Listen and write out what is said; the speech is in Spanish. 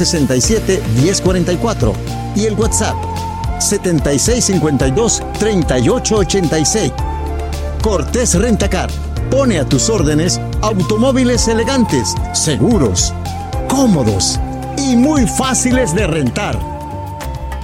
967-1044 y el WhatsApp 7652-3886. Cortés Rentacar pone a tus órdenes automóviles elegantes, seguros, cómodos y muy fáciles de rentar.